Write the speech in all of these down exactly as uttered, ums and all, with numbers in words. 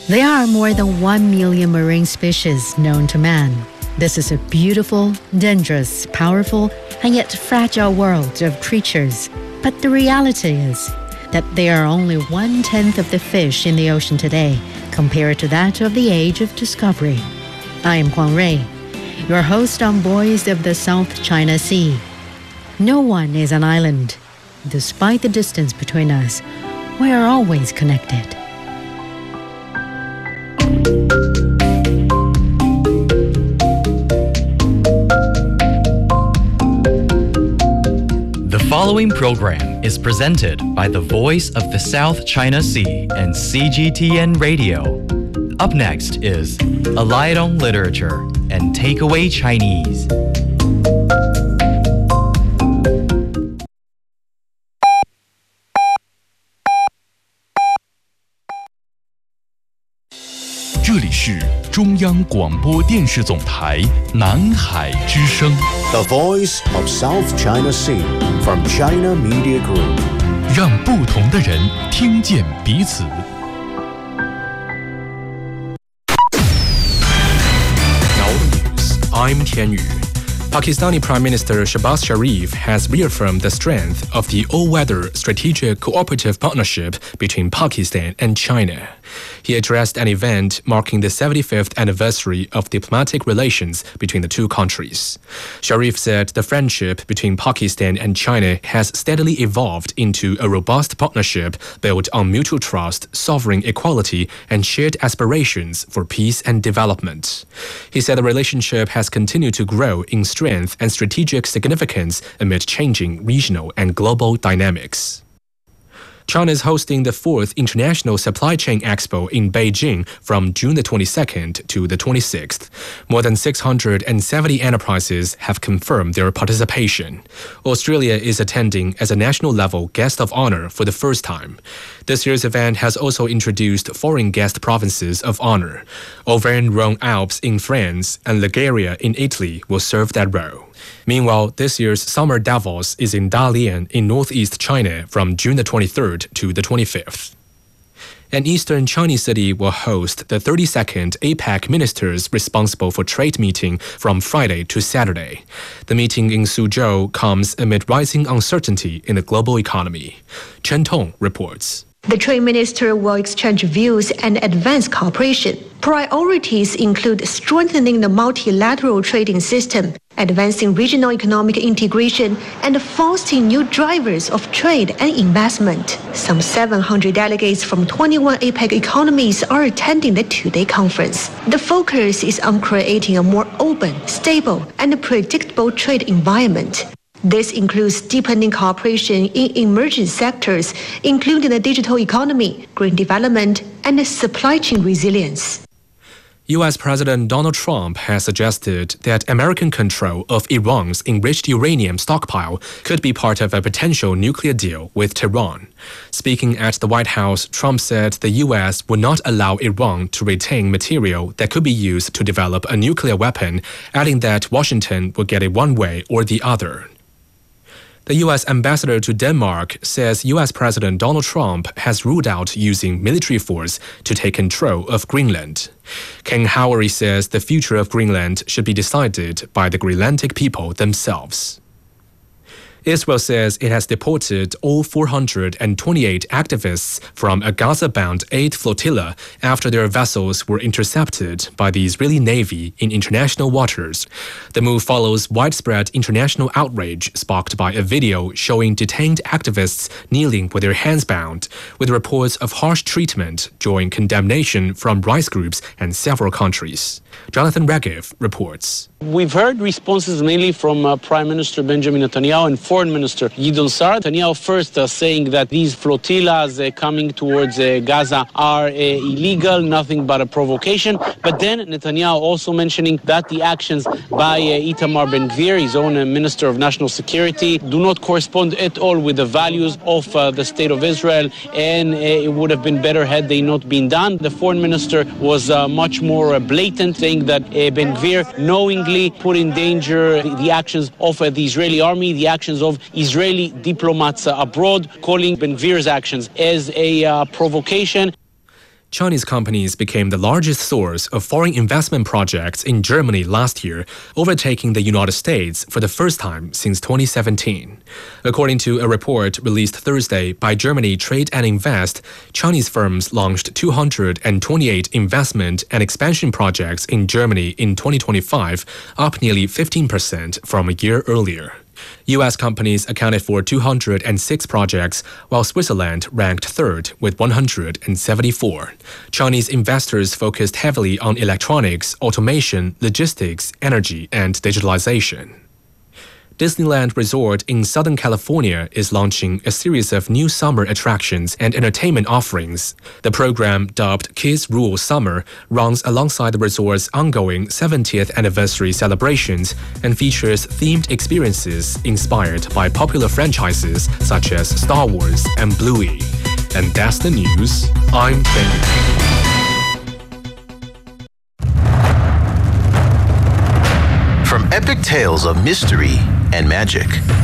There are more than one million marine species known to man. This is a beautiful, dangerous, powerful, and yet fragile world of creatures. But the reality is that there are only one-tenth of the fish in the ocean today compared to that of the age of discovery. I am Huang Rui, your host on Voice of the South China Sea. No one is an island. Despite the distance between us, we are always connected. The following program is presented by the Voice of the South China Sea and C G T N Radio. Up next is A Light on Literature and Takeaway Chinese. "这里是中央广播电视总台南海之声 The Voice of South China Sea from China Media Group." 让不同的人听见彼此。 Now the news. I'm Tian Yu. Pakistani Prime Minister Shehbaz Sharif has reaffirmed the strength of the all-weather strategic cooperative partnership between Pakistan and China. He addressed an event marking the seventy-fifth anniversary of diplomatic relations between the two countries. Sharif said the friendship between Pakistan and China has steadily evolved into a robust partnership built on mutual trust, sovereign equality, and shared aspirations for peace and development. He said the relationship has continued to grow in strength and strategic significance amid changing regional and global dynamics. China is hosting the fourth International Supply Chain Expo in Beijing from June the twenty-second to the twenty-sixth. More than six hundred seventy enterprises have confirmed their participation. Australia is attending as a national-level guest of honor for the first time. This year's event has also introduced foreign guest provinces of honor. Auvergne-Rhône Alps in France and Liguria in Italy will serve that role. Meanwhile, this year's Summer Davos is in Dalian in northeast China from June the twenty-third to the twenty-fifth. An eastern Chinese city will host the thirty-second APEC ministers responsible for trade meeting from Friday to Saturday. The meeting in Suzhou comes amid rising uncertainty in the global economy. Chen Tong reports. The trade minister will exchange views and advance cooperation. Priorities include strengthening the multilateral trading system, advancing regional economic integration, and fostering new drivers of trade and investment. Some seven hundred delegates from twenty-one APEC economies are attending the two-day conference. The focus is on creating a more open, stable, and predictable trade environment. This includes deepening cooperation in emerging sectors, including the digital economy, green development, and supply chain resilience. U S President Donald Trump has suggested that American control of Iran's enriched uranium stockpile could be part of a potential nuclear deal with Tehran. Speaking at the White House, Trump said the U S would not allow Iran to retain material that could be used to develop a nuclear weapon, adding that Washington would get it one way or the other. The U S ambassador to Denmark says U S President Donald Trump has ruled out using military force to take control of Greenland. Ken Howery says the future of Greenland should be decided by the Greenlandic people themselves. Israel says it has deported all four hundred twenty-eight activists from a Gaza-bound aid flotilla after their vessels were intercepted by the Israeli Navy in international waters. The move follows widespread international outrage sparked by a video showing detained activists kneeling with their hands bound, with reports of harsh treatment drawing condemnation from rights groups and several countries. Jonathan Regev reports. We've heard responses mainly from uh, Prime Minister Benjamin Netanyahu and Foreign Minister Gideon Sa'ar. Netanyahu first uh, saying that these flotillas uh, coming towards uh, Gaza are uh, illegal, nothing but a provocation. But then Netanyahu also mentioning that the actions by uh, Itamar Ben-Gvir, his own uh, Minister of National Security, do not correspond at all with the values of uh, the State of Israel, and uh, it would have been better had they not been done. The Foreign Minister was uh, much more uh, blatant, saying that uh, Ben-Gvir knowingly put in danger the, the actions of uh, the Israeli army, the actions of Israeli diplomats uh, abroad, calling Ben-Gvir's actions as a uh, provocation. Chinese companies became the largest source of foreign investment projects in Germany last year, overtaking the United States for the first time since twenty seventeen. According to a report released Thursday by Germany Trade and Invest, Chinese firms launched two hundred twenty-eight investment and expansion projects in Germany in twenty twenty-five, up nearly fifteen percent from a year earlier. U S companies accounted for two hundred six projects, while Switzerland ranked third with one hundred seventy-four. Chinese investors focused heavily on electronics, automation, logistics, energy, and digitalization. Disneyland Resort in Southern California is launching a series of new summer attractions and entertainment offerings. The program, dubbed Kids Rule Summer, runs alongside the resort's ongoing seventieth anniversary celebrations and features themed experiences inspired by popular franchises such as Star Wars and Bluey. And that's the news. I'm Ben. From epic tales of mystery and magic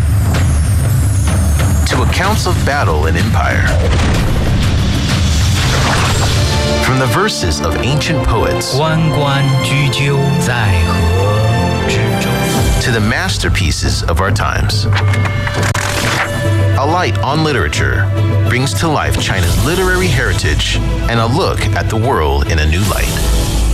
to accounts of battle and empire, from the verses of ancient poets to the masterpieces of our times, A Light on Literature brings to life China's literary heritage and a look at the world in a new light.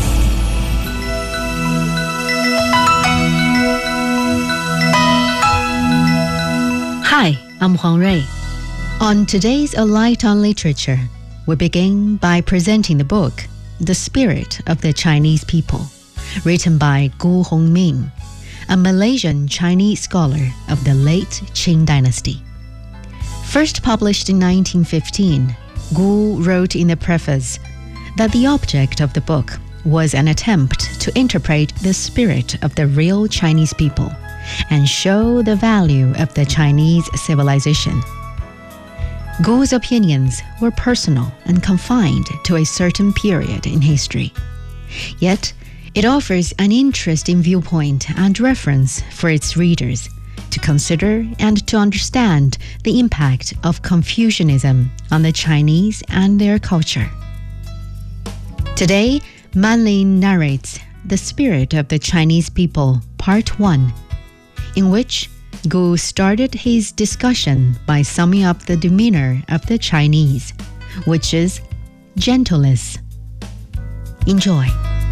Hi, I'm Huang Rui. On today's A Light on Literature, we begin by presenting the book, The Spirit of the Chinese People, written by Gu Hongming, a Malaysian Chinese scholar of the late Qing dynasty. First published in nineteen fifteen, Gu wrote in the preface that the object of the book was an attempt to interpret the spirit of the real Chinese people and show the value of the Chinese civilization. Gu's opinions were personal and confined to a certain period in history. Yet, it offers an interesting viewpoint and reference for its readers to consider and to understand the impact of Confucianism on the Chinese and their culture. Today, Man Lin narrates The Spirit of the Chinese People, Part one, in which Gu started his discussion by summing up the demeanor of the Chinese, which is gentleness. Enjoy.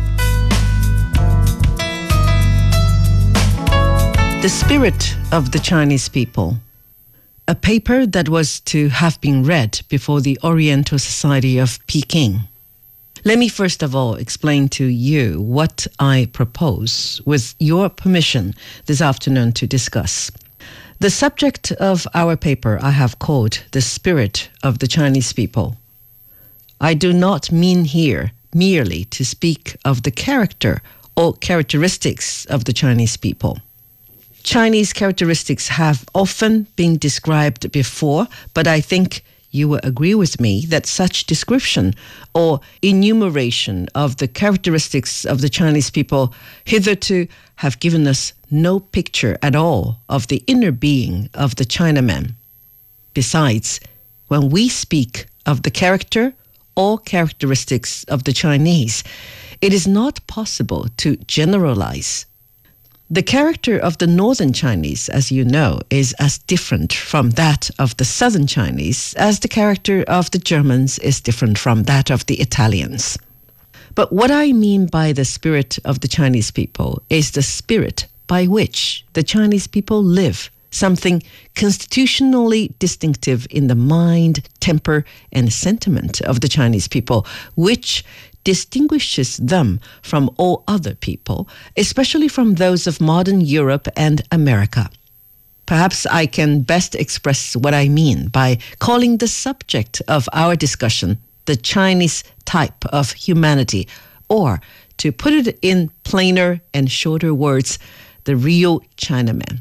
The Spirit of the Chinese People, a paper that was to have been read before the Oriental Society of Peking. Let me first of all explain to you what I propose, with your permission, this afternoon to discuss. The subject of our paper I have called The Spirit of the Chinese People. I do not mean here merely to speak of the character or characteristics of the Chinese people. Chinese characteristics have often been described before, but I think you will agree with me that such description or enumeration of the characteristics of the Chinese people hitherto have given us no picture at all of the inner being of the Chinaman. Besides, when we speak of the character or characteristics of the Chinese, it is not possible to generalize. The character of the northern Chinese, as you know, is as different from that of the southern Chinese as the character of the Germans is different from that of the Italians. But what I mean by the spirit of the Chinese people is the spirit by which the Chinese people live, something constitutionally distinctive in the mind, temper, and sentiment of the Chinese people, which distinguishes them from all other people, especially from those of modern Europe and America. Perhaps I can best express what I mean by calling the subject of our discussion the Chinese type of humanity, or, to put it in plainer and shorter words, the real Chinaman.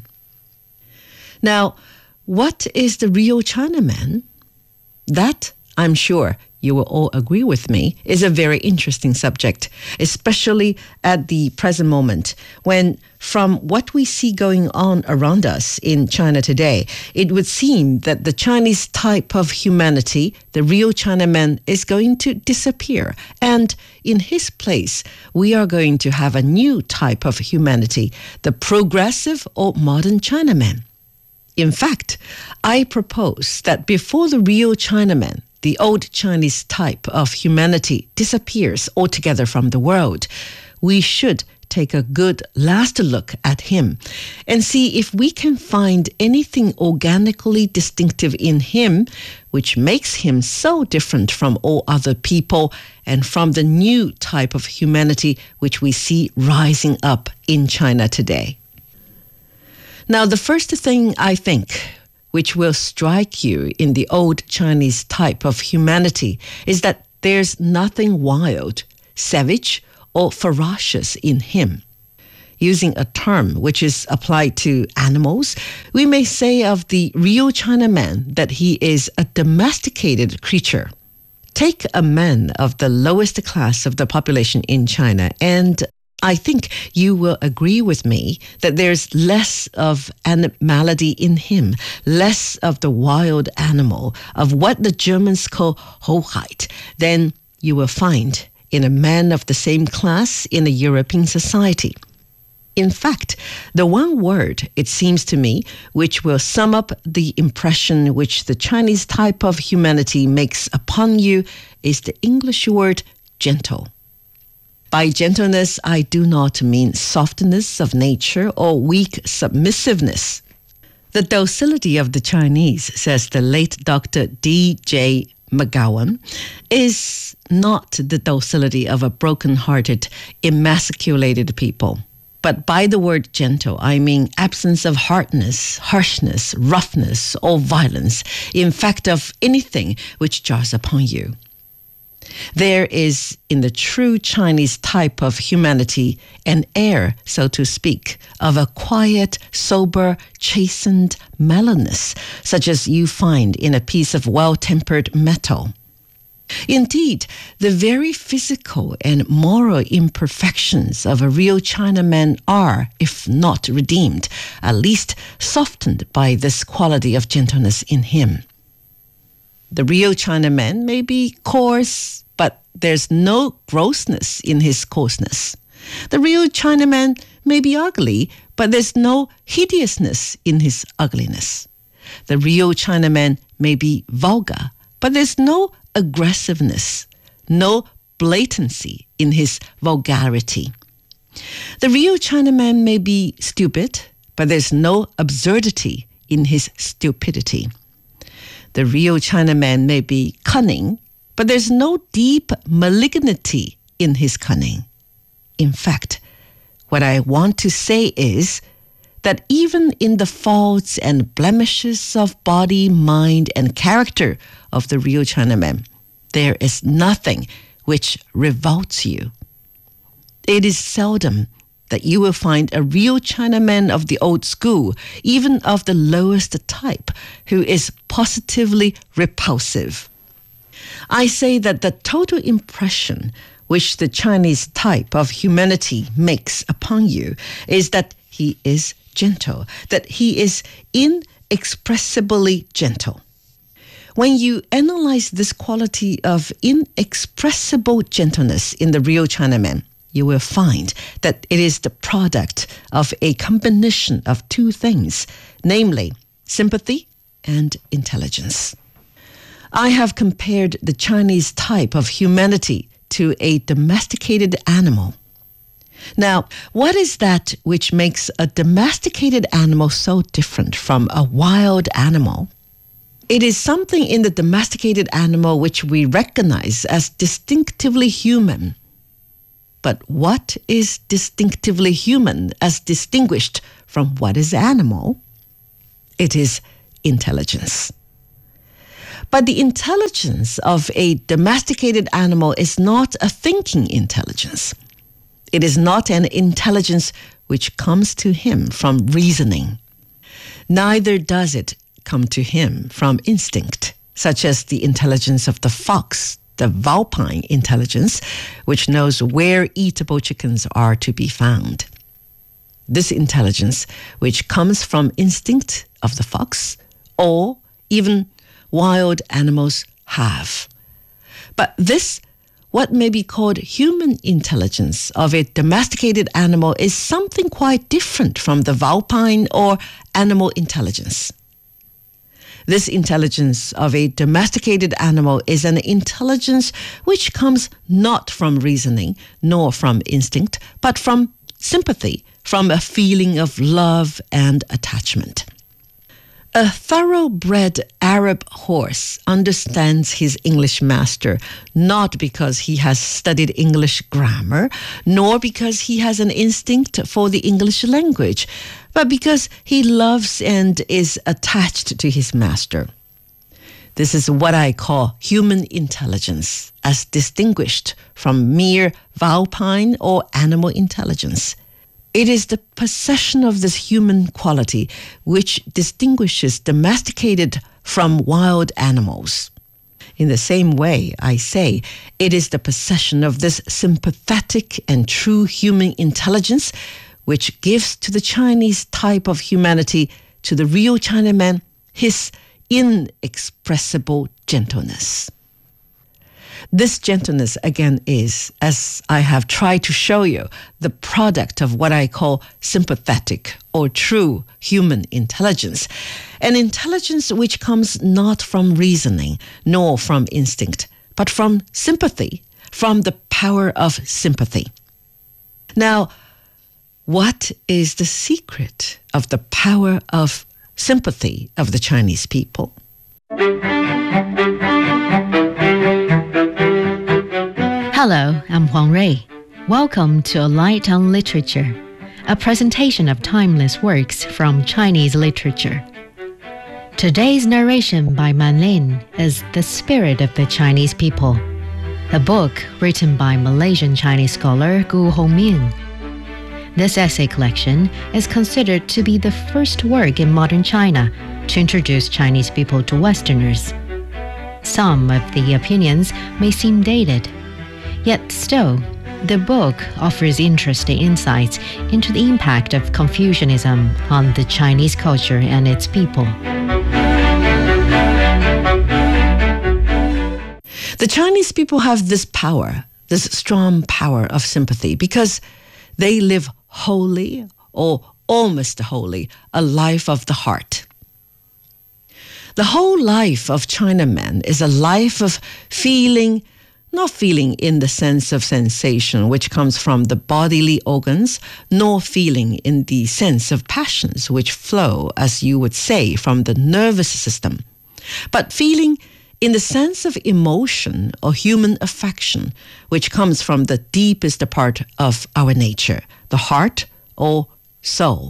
Now, what is the real Chinaman? That, I'm sure, you will all agree with me, is a very interesting subject, especially at the present moment, when from what we see going on around us in China today, it would seem that the Chinese type of humanity, the real Chinaman, is going to disappear. And in his place, we are going to have a new type of humanity, the progressive or modern Chinaman. In fact, I propose that before the real Chinaman, the old Chinese type of humanity, disappears altogether from the world, we should take a good last look at him and see if we can find anything organically distinctive in him which makes him so different from all other people and from the new type of humanity which we see rising up in China today. Now, the first thing I think which will strike you in the old Chinese type of humanity is that there's nothing wild, savage, or ferocious in him. Using a term which is applied to animals, we may say of the real Chinaman that he is a domesticated creature. Take a man of the lowest class of the population in China, and I think you will agree with me that there's less of animality in him, less of the wild animal, of what the Germans call Hoheit, than you will find in a man of the same class in a European society. In fact, the one word, it seems to me, which will sum up the impression which the Chinese type of humanity makes upon you is the English word gentle. By gentleness, I do not mean softness of nature or weak submissiveness. The docility of the Chinese, says the late Doctor D J McGowan, is not the docility of a broken-hearted, emasculated people. But by the word gentle, I mean absence of hardness, harshness, roughness, or violence, in fact of anything which jars upon you. There is, in the true Chinese type of humanity, an air, so to speak, of a quiet, sober, chastened mellowness, such as you find in a piece of well-tempered metal. Indeed, the very physical and moral imperfections of a real Chinaman are, if not redeemed, at least softened by this quality of gentleness in him. The real Chinaman may be coarse, but there's no grossness in his coarseness. The real Chinaman may be ugly, but there's no hideousness in his ugliness. The real Chinaman may be vulgar, but there's no aggressiveness, no blatancy in his vulgarity. The real Chinaman may be stupid, but there's no absurdity in his stupidity. The real Chinaman may be cunning, but there's no deep malignity in his cunning. In fact, what I want to say is that even in the faults and blemishes of body, mind, and character of the real Chinaman, there is nothing which revolts you. It is seldom that you will find a real Chinaman of the old school, even of the lowest type, who is positively repulsive. I say that the total impression which the Chinese type of humanity makes upon you is that he is gentle, that he is inexpressibly gentle. When you analyze this quality of inexpressible gentleness in the real Chinaman, you will find that it is the product of a combination of two things, namely sympathy and intelligence. I have compared the Chinese type of humanity to a domesticated animal. Now, what is that which makes a domesticated animal so different from a wild animal? It is something in the domesticated animal which we recognize as distinctively human. But what is distinctively human as distinguished from what is animal? It is intelligence. But the intelligence of a domesticated animal is not a thinking intelligence. It is not an intelligence which comes to him from reasoning. Neither does it come to him from instinct, such as the intelligence of the fox, the vulpine intelligence, which knows where eatable chickens are to be found. This intelligence, which comes from instinct of the fox, or even wild animals have. But this, what may be called human intelligence of a domesticated animal, is something quite different from the vulpine or animal intelligence. This intelligence of a domesticated animal is an intelligence which comes not from reasoning nor from instinct, but from sympathy, from a feeling of love and attachment. A thoroughbred Arab horse understands his English master not because he has studied English grammar, nor because he has an instinct for the English language, but because he loves and is attached to his master. This is what I call human intelligence, as distinguished from mere vulpine or animal intelligence. It is the possession of this human quality which distinguishes domesticated from wild animals. In the same way, I say, it is the possession of this sympathetic and true human intelligence which gives to the Chinese type of humanity, to the real Chinaman, his inexpressible gentleness. This gentleness, again, is, as I have tried to show you, the product of what I call sympathetic or true human intelligence, an intelligence which comes not from reasoning nor from instinct, but from sympathy, from the power of sympathy. Now, what is the secret of the power of sympathy of the Chinese people? Hello, I'm Huang Rui. Welcome to A Light on Literature, a presentation of timeless works from Chinese literature. Today's narration by Man Lin is The Spirit of the Chinese People, a book written by Malaysian Chinese scholar Gu Hongming. This essay collection is considered to be the first work in modern China to introduce Chinese people to Westerners. Some of the opinions may seem dated, yet still, the book offers interesting insights into the impact of Confucianism on the Chinese culture and its people. The Chinese people have this power, this strong power of sympathy, because they live wholly, or almost wholly, a life of the heart. The whole life of Chinaman is a life of feeling, not feeling in the sense of sensation, which comes from the bodily organs, nor feeling in the sense of passions, which flow, as you would say, from the nervous system, but feeling in the sense of emotion or human affection, which comes from the deepest part of our nature, the heart or soul.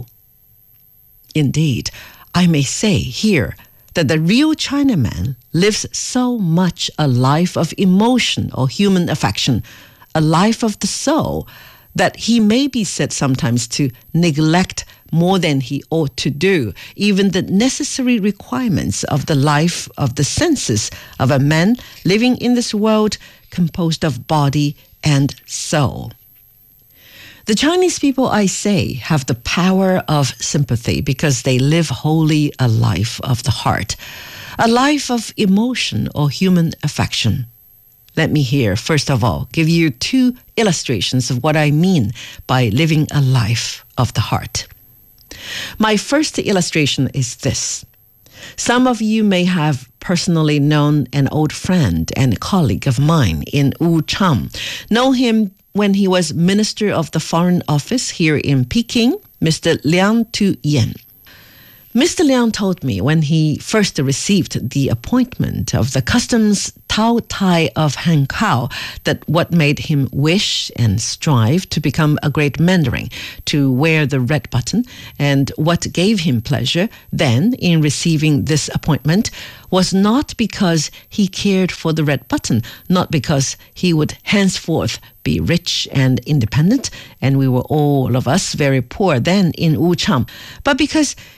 Indeed, I may say here that the real Chinaman lives so much a life of emotion or human affection, a life of the soul, that he may be said sometimes to neglect more than he ought to do, even the necessary requirements of the life of the senses of a man living in this world composed of body and soul. The Chinese people, I say, have the power of sympathy because they live wholly a life of the heart, a life of emotion or human affection. Let me here, first of all, give you two illustrations of what I mean by living a life of the heart. My first illustration is this. Some of you may have personally known an old friend and colleague of mine in Wuchang. Know him when he was Minister of the Foreign Office here in Peking, Mister Liang Tu-yen. Mister Liang told me when he first received the appointment of the customs Tao Tai of Hankow that what made him wish and strive to become a great Mandarin, to wear the red button, and what gave him pleasure then in receiving this appointment was not because he cared for the red button, not because he would henceforth be rich and independent, and we were all of us very poor then in Wuchang, but because he wanted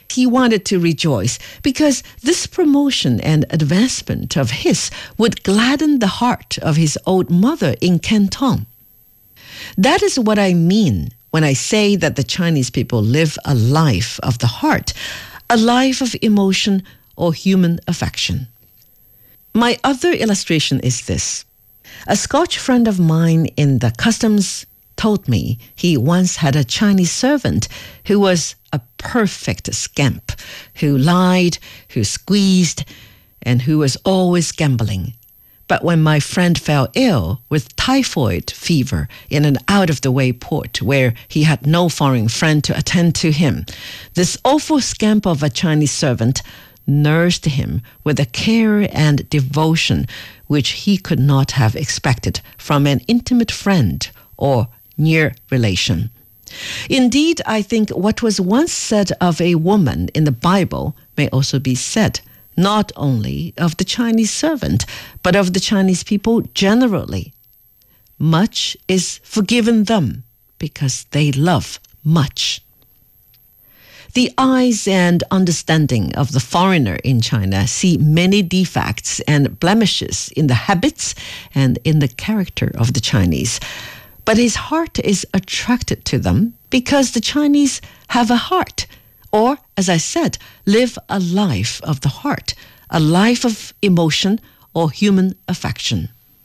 wanted to rejoice because this promotion and advancement of his would gladden the heart of his old mother in Canton. That is what I mean when I say that the Chinese people live a life of the heart, a life of emotion or human affection. My other illustration is this. A Scotch friend of mine in the customs told me he once had a Chinese servant who was a perfect scamp, who lied, who squeezed, and who was always gambling. But when my friend fell ill with typhoid fever in an out-of-the-way port where he had no foreign friend to attend to him, this awful scamp of a Chinese servant nursed him with a care and devotion which he could not have expected from an intimate friend or near relation. Indeed, I think what was once said of a woman in the Bible may also be said not only of the Chinese servant, but of the Chinese people generally. Much is forgiven them because they love much. The eyes and understanding of the foreigner in China see many defects and blemishes in the habits and in the character of the Chinese. But his heart is attracted to them because the Chinese have a heart, or, as I said, live a life of the heart, a life of emotion or human affection.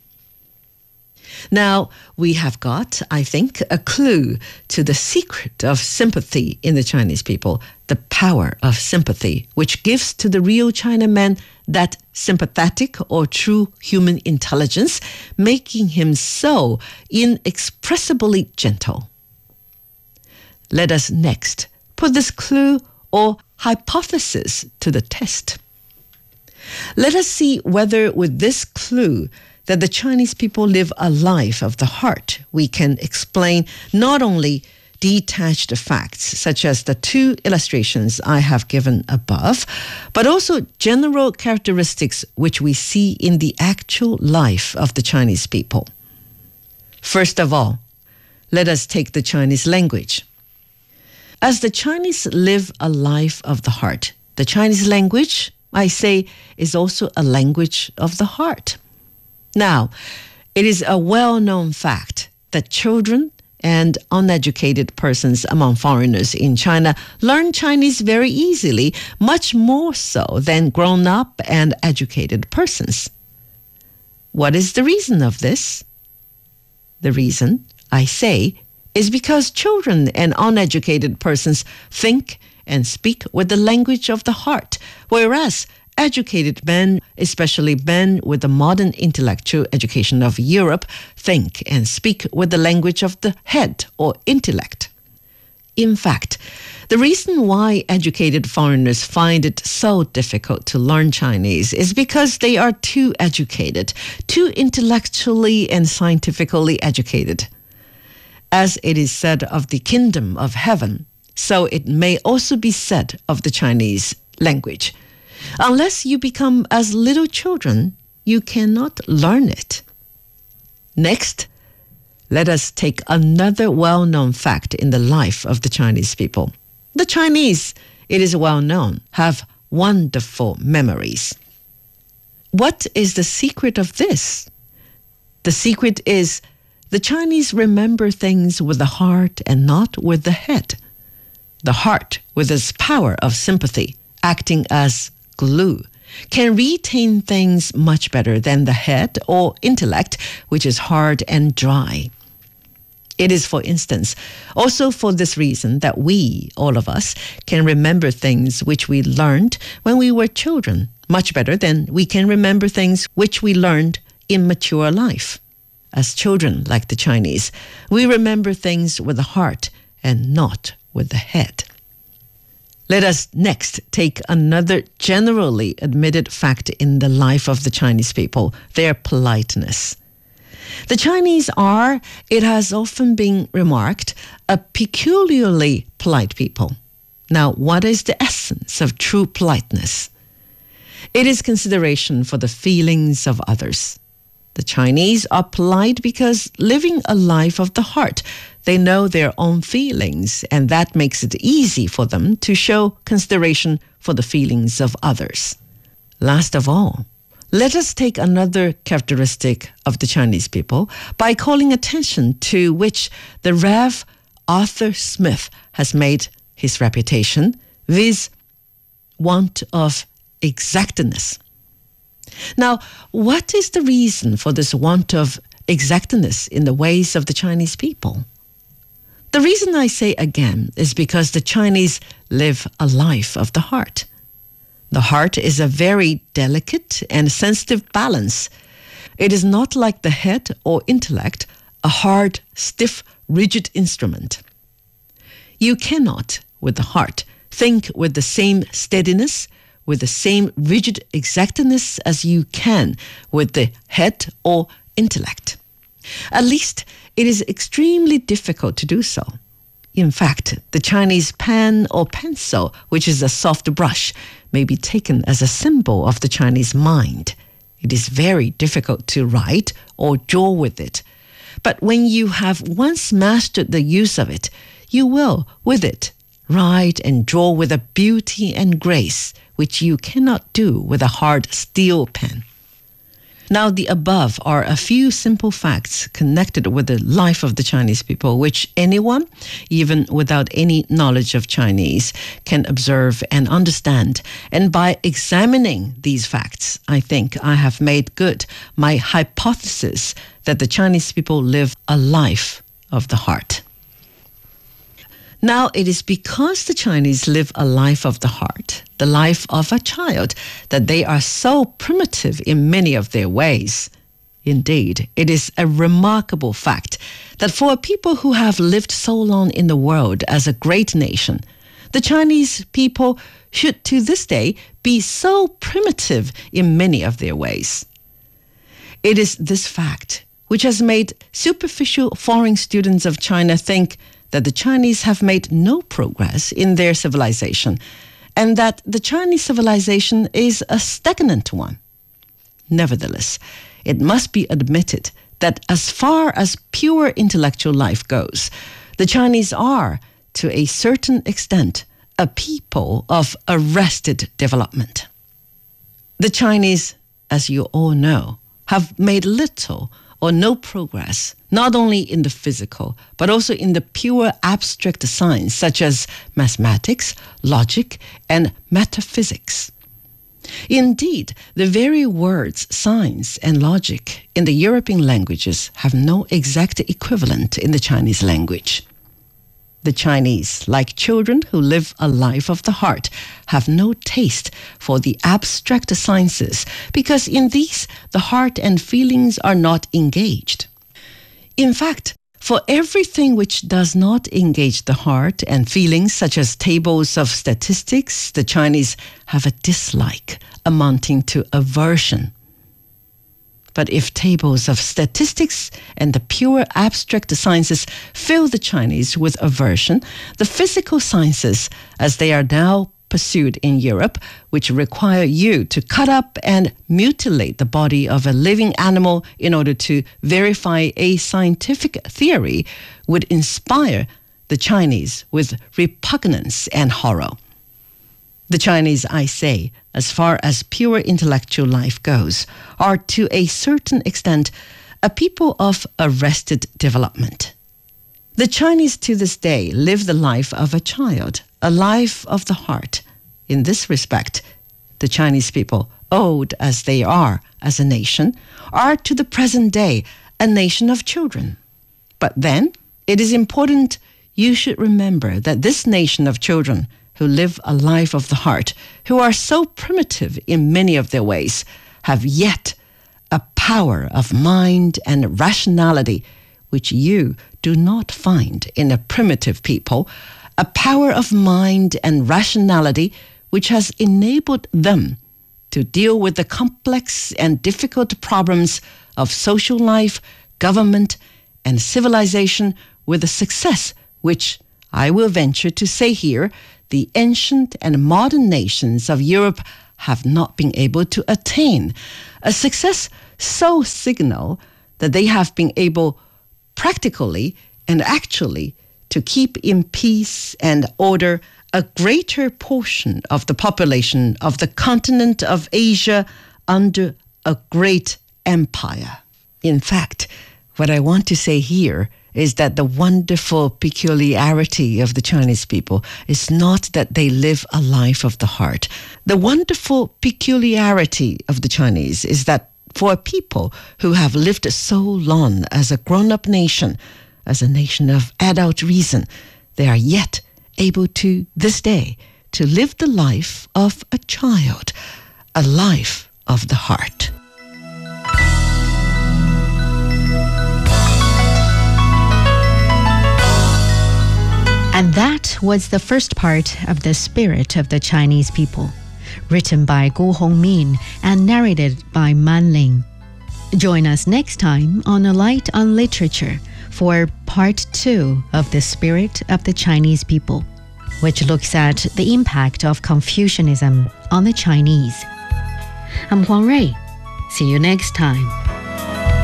Now, we have got, I think, a clue to the secret of sympathy in the Chinese people, the power of sympathy, which gives to the real Chinaman that sympathetic or true human intelligence, making him so inexpressibly gentle. Let us next put this clue or hypothesis to the test. Let us see whether with this clue that the Chinese people live a life of the heart, we can explain not only detached facts, such as the two illustrations I have given above, but also general characteristics which we see in the actual life of the Chinese people. First of all, let us take the Chinese language. As the Chinese live a life of the heart, the Chinese language, I say, is also a language of the heart. Now, it is a well-known fact that children and uneducated persons among foreigners in China learn Chinese very easily, much more so than grown-up and educated persons. What is the reason of this? The reason, I say, is because children and uneducated persons think and speak with the language of the heart, whereas educated men, especially men with the modern intellectual education of Europe, think and speak with the language of the head or intellect. In fact, the reason why educated foreigners find it so difficult to learn Chinese is because they are too educated, too intellectually and scientifically educated. As it is said of the kingdom of heaven, so it may also be said of the Chinese language. Unless you become as little children, you cannot learn it. Next, let us take another well-known fact in the life of the Chinese people. The Chinese, it is well known, have wonderful memories. What is the secret of this? The secret is the Chinese remember things with the heart and not with the head. The heart, with its power of sympathy, acting as glue, can retain things much better than the head or intellect, which is hard and dry. It is, for instance, also for this reason that we, all of us, can remember things which we learned when we were children much better than we can remember things which we learned in mature life. As children, like the Chinese, we remember things with the heart and not with the head. Let us next take another generally admitted fact in the life of the Chinese people, their politeness. The Chinese are, it has often been remarked, a peculiarly polite people. Now, what is the essence of true politeness? It is consideration for the feelings of others. The Chinese are polite because living a life of the heart, They know their own feelings, and that makes it easy for them to show consideration for the feelings of others. Last of all, let us take another characteristic of the Chinese people by calling attention to which the Rev Arthur Smith has made his reputation, viz. Want of exactness. Now, what is the reason for this want of exactness in the ways of the Chinese people? The reason I say again is because the Chinese live a life of the heart. The heart is a very delicate and sensitive balance. It is not like the head or intellect, a hard, stiff, rigid instrument. You cannot, with the heart, think with the same steadiness, with the same rigid exactness as you can with the head or intellect. At least it is extremely difficult to do so. In fact, the Chinese pen or pencil, which is a soft brush, may be taken as a symbol of the Chinese mind. It is very difficult to write or draw with it. But when you have once mastered the use of it, you will, with it, write and draw with a beauty and grace which you cannot do with a hard steel pen. Now, the above are a few simple facts connected with the life of the Chinese people, which anyone, even without any knowledge of Chinese, can observe and understand. And by examining these facts, I think I have made good my hypothesis that the Chinese people live a life of the heart. Now, it is because the Chinese live a life of the heart, the life of a child, that they are so primitive in many of their ways. Indeed, it is a remarkable fact that for a people who have lived so long in the world as a great nation, the Chinese people should to this day be so primitive in many of their ways. It is this fact which has made superficial foreign students of China think that the Chinese have made no progress in their civilization, and that the Chinese civilization is a stagnant one. Nevertheless, it must be admitted that as far as pure intellectual life goes, the Chinese are, to a certain extent, a people of arrested development. The Chinese, as you all know, have made little or no progress, not only in the physical, but also in the pure abstract science, such as mathematics, logic, and metaphysics. Indeed, the very words science and logic in the European languages have no exact equivalent in the Chinese language. The Chinese, like children who live a life of the heart, have no taste for the abstract sciences because in these the heart and feelings are not engaged. In fact, for everything which does not engage the heart and feelings, such as tables of statistics, the Chinese have a dislike amounting to aversion. But if tables of statistics and the pure abstract sciences fill the Chinese with aversion, the physical sciences, as they are now pursued in Europe, which require you to cut up and mutilate the body of a living animal in order to verify a scientific theory, would inspire the Chinese with repugnance and horror. The Chinese, I say, as far as pure intellectual life goes, are to a certain extent a people of arrested development. The Chinese to this day live the life of a child, a life of the heart. In this respect, the Chinese people, old as they are as a nation, are to the present day a nation of children. But then, it is important you should remember that this nation of children who live a life of the heart, who are so primitive in many of their ways, have yet a power of mind and rationality which you do not find in a primitive people, a power of mind and rationality which has enabled them to deal with the complex and difficult problems of social life, government, and civilization with a success which, I will venture to say here, the ancient and modern nations of Europe have not been able to attain, a success so signal that they have been able practically and actually to keep in peace and order a greater portion of the population of the continent of Asia under a great empire. In fact, what I want to say here is that the wonderful peculiarity of the Chinese people is not that they live a life of the heart. The wonderful peculiarity of the Chinese is that for a people who have lived so long as a grown-up nation, as a nation of adult reason, they are yet able to, this day, to live the life of a child, a life of the heart. And that was the first part of The Spirit of the Chinese People, written by Gu Hongmin and narrated by Man Ling. Join us next time on A Light on Literature for part two of The Spirit of the Chinese People, which looks at the impact of Confucianism on the Chinese. I'm Huang Rui. See you next time.